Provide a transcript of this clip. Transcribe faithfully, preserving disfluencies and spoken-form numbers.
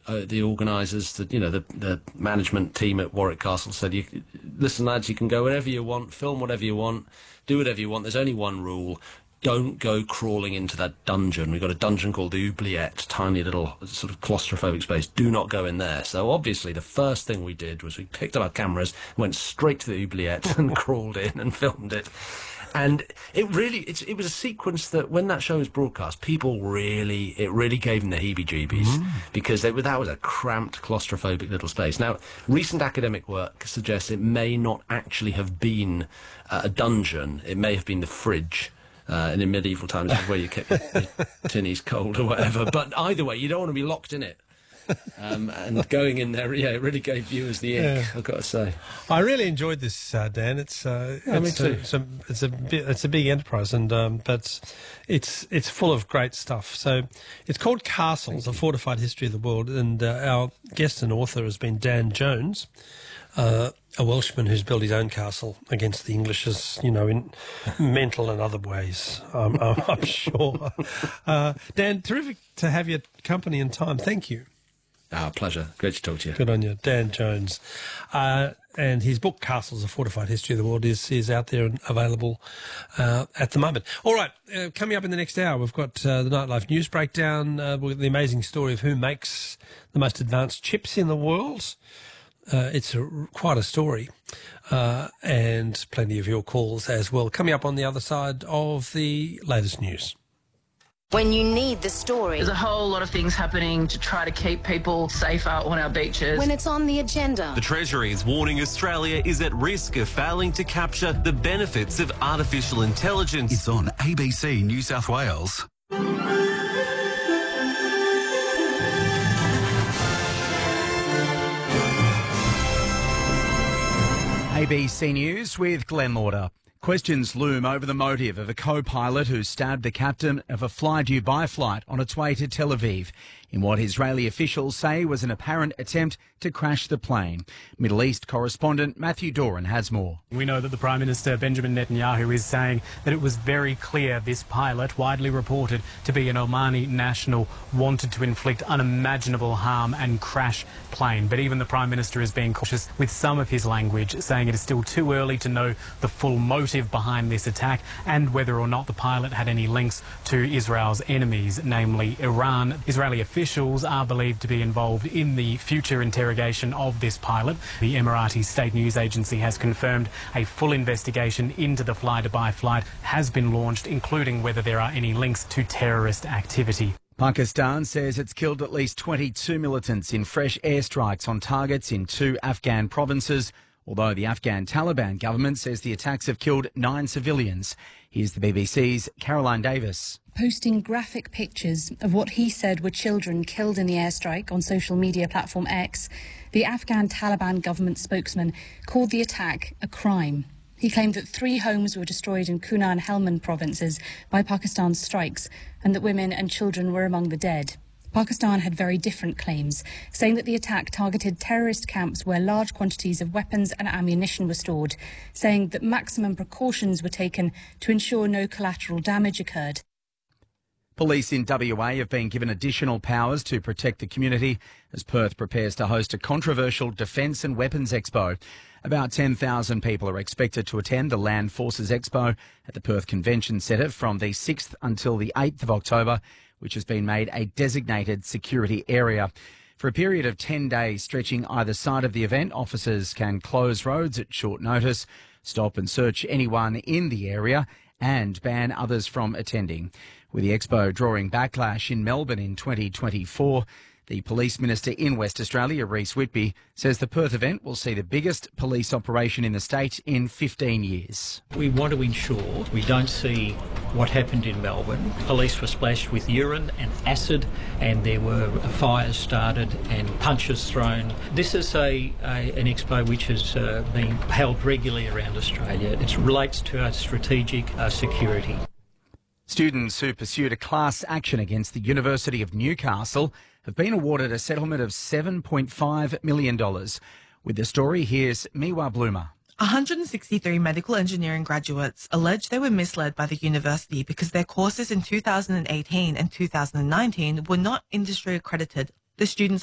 uh, the organisers, the you know the the management team at Warwick Castle said, you, "Listen, lads, you can go wherever you want, film whatever you want, do whatever you want. There's only one rule: don't go crawling into that dungeon. We've got a dungeon called the Oubliette, tiny little sort of claustrophobic space. Do not go in there." So obviously, the first thing we did was we picked up our cameras, went straight to the Oubliette, and crawled in and filmed it. And it really, it's, it was a sequence that when that show was broadcast, people really, it really gave them the heebie-jeebies mm. because they, that was a cramped, claustrophobic little space. Now, recent academic work suggests it may not actually have been uh, a dungeon. It may have been the fridge. Uh, and in medieval times, where you kept your, your tinnies cold or whatever. But either way, you don't want to be locked in it. Um, and going in there, yeah, it really gave viewers the ick, yeah. I've got to say. I really enjoyed this, uh, Dan. It's uh, yeah, it's, me too. A, it's a it's a bi- it's a big enterprise, and um, but it's it's full of great stuff. So it's called Castles: A Fortified History of the World, and uh, our guest and author has been Dan Jones, uh, a Welshman who's built his own castle against the Englishes, you know, in mental and other ways. Um, I'm, I'm sure. Uh, Dan, terrific to have your company and time. Thank you. Ah, pleasure. Great to talk to you. Good on you. Dan Jones. Uh, and his book, Castles, A Fortified History of the World, is, is out there and available uh, at the moment. All right, uh, coming up in the next hour, we've got uh, the Nightlife News Breakdown, uh, with the amazing story of who makes the most advanced chips in the world. Uh, it's a, quite a story, uh, and plenty of your calls as well. Coming up on the other side of the latest news. When you need the story. There's a whole lot of things happening to try to keep people safer on our beaches. When it's on the agenda. The Treasury is warning Australia is at risk of failing to capture the benefits of artificial intelligence. It's on A B C New South Wales. A B C News with Glenn Lauder. Questions loom over the motive of a co-pilot who stabbed the captain of a fly-Dubai flight on its way to Tel Aviv in what Israeli officials say was an apparent attempt to crash the plane. Middle East correspondent Matthew Doran has more. We know that the Prime Minister Benjamin Netanyahu is saying that it was very clear this pilot, widely reported to be an Omani national, wanted to inflict unimaginable harm and crash plane. But even the Prime Minister is being cautious with some of his language, saying it is still too early to know the full motive behind this attack and whether or not the pilot had any links to Israel's enemies, namely Iran. Israeli officials are believed to be involved in the future interrogation of this pilot. The Emirati state news agency has confirmed a full investigation into the fly-Dubai flight has been launched, including whether there are any links to terrorist activity. Pakistan says it's killed at least twenty-two militants in fresh airstrikes on targets in two Afghan provinces, although the Afghan Taliban government says the attacks have killed nine civilians. Here's the B B C's Caroline Davis. Posting graphic pictures of what he said were children killed in the airstrike on social media platform X, the Afghan Taliban government spokesman called the attack a crime. He claimed that three homes were destroyed in Kunar and Helmand provinces by Pakistan's strikes and that women and children were among the dead. Pakistan had very different claims, saying that the attack targeted terrorist camps where large quantities of weapons and ammunition were stored, saying that maximum precautions were taken to ensure no collateral damage occurred. Police in W A have been given additional powers to protect the community as Perth prepares to host a controversial Defence and Weapons Expo. About ten thousand people are expected to attend the Land Forces Expo at the Perth Convention Centre from the sixth until the eighth of October, which has been made a designated security area. For a period of ten days stretching either side of the event, officers can close roads at short notice, stop and search anyone in the area and ban others from attending. With the Expo drawing backlash in Melbourne in twenty twenty-four, the Police Minister in West Australia, Rhys Whitby, says the Perth event will see the biggest police operation in the state in fifteen years. We want to ensure we don't see what happened in Melbourne. Police were splashed with urine and acid, and there were fires started and punches thrown. This is a, a an expo which has uh, been held regularly around Australia. It relates to our strategic uh, security. Students who pursued a class action against the University of Newcastle have been awarded a settlement of seven point five million dollars. With the story, here's Miwa Bloomer. one hundred sixty-three medical engineering graduates allege they were misled by the university because their courses in two thousand eighteen and two thousand nineteen were not industry accredited. The students